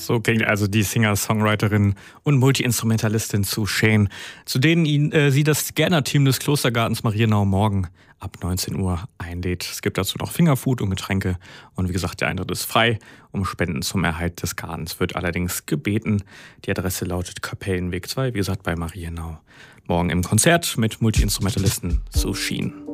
So klingt also die Singer-Songwriterin und Multi-Instrumentalistin Sue Shane, zu denen sie das Gerner-Team des Klostergartens Marienau morgen ab 19 Uhr einlädt. Es gibt dazu noch Fingerfood und Getränke und wie gesagt, der Eintritt ist frei. Um Spenden zum Erhalt des Gartens wird allerdings gebeten. Die Adresse lautet Kapellenweg 2, wie gesagt bei Marienau. Morgen im Konzert mit Multi-Instrumentalisten Sue Shane.